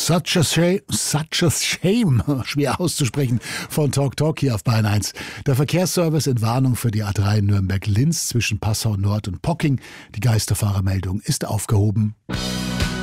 Such a shame, schwer auszusprechen, von Talk Talk hier auf Bayern 1. Der Verkehrsservice in Warnung für die A3 Nürnberg-Linz zwischen Passau Nord und Pocking. Die Geisterfahrermeldung ist aufgehoben.